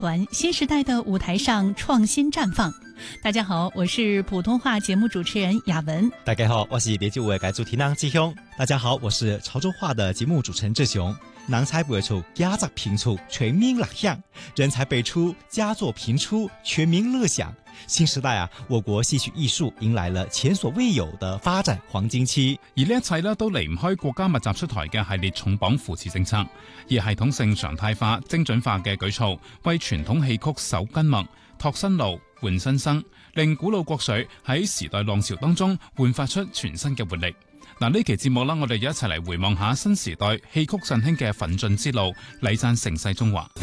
新时代的舞台上创新绽放。大家好，我是普通话节目主持人雅文。 大家好，我是编辑部的主持人志雄。大家好，我是潮州话的节目主持人志雄。人才辈出，佳作频出，全民乐享；人才辈出，佳作频出，全民乐享。新时代我國戲曲藝術迎來了前所未有的發展黃金期。 而呢一切都離唔開國家密集出台嘅系列重磅扶持政策，而系統性常態化、精準化嘅舉措，為傳統戲曲守根脈、拓新路、換新生，令古老國粹喺時代浪潮當中煥發出全新嘅活力。嗱，呢期節目我哋一齊嚟回望下新時代戲曲振興嘅奮進之路，禮讚盛世中華。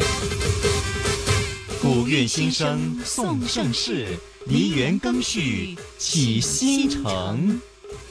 古韻新生頌盛世，梨園更續啟新程。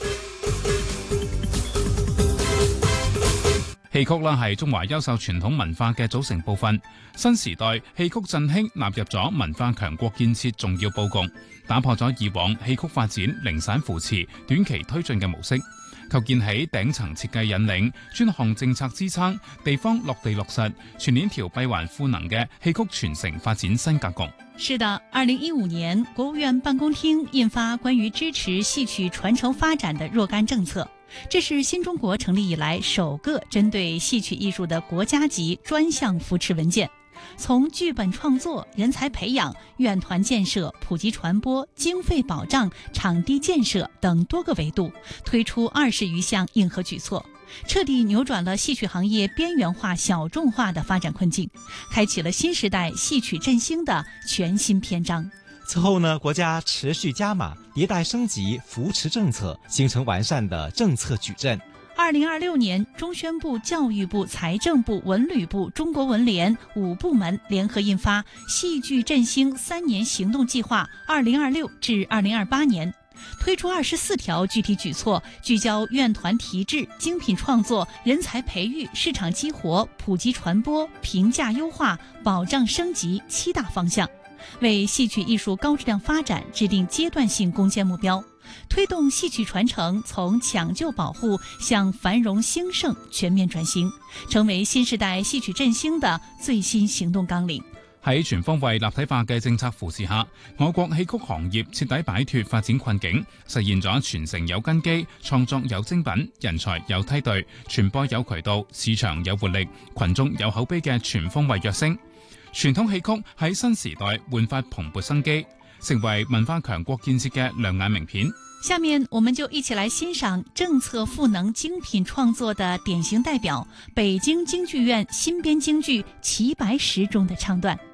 戲曲係中華優秀傳統文化嘅組成部分。新時代戲曲振興納入咗文化強國建設重要佈局，打破咗以往戲曲發展零散扶持、短期推進嘅模式，構建起頂層設計引領、專項政策支撐、地方落地落實、全鏈條閉環賦能嘅戲曲傳承發展新格局。 是的，2015年，國務院辦公廳印發關於支持戲曲傳承發展的若干政策，這是新中國成立以來首個針對戲曲藝術的國家級專項扶持文件。從劇本創作、人才培養、院團建設、普及傳播、經費保障、場地建設等多個維度，推出20餘項硬核舉措，徹底扭轉了戲曲行業邊緣化、小眾化的發展困境，開啟了新時代戲曲振興的全新篇章。 此後呢，國家持續加碼迭代升級扶持政策，形成完善的政策矩陣。 2026年，中宣部、教育部、財政部、文旅部、中國文聯5部門聯合印發戲劇振興3年行動計劃2026至2028年，推出24條具體舉措，聚焦院團提質、精品創作、人才培育、市場激活、普及傳播、評價優化、保障升級7大方向，為戲曲藝術高質量發展制定階段性攻堅目標，推動戲曲傳承從搶救保護向繁榮興盛全面轉型，成為新時代戲曲振興的最新行動綱領。 喺全方位立體化嘅政策扶持下，我國戲曲行業徹底擺脫發展困境，實現咗傳承有根基、創作有精品、人才有梯隊、傳播有渠道、市場有活力、群眾有口碑嘅全方位躍升。傳統戲曲喺新時代煥發蓬勃生機，成為文化強國建設嘅亮眼名片。 下面我們就一起來欣賞政策賦能精品創作的典型代表——北京京劇院新編京劇《齊白石》中的唱段。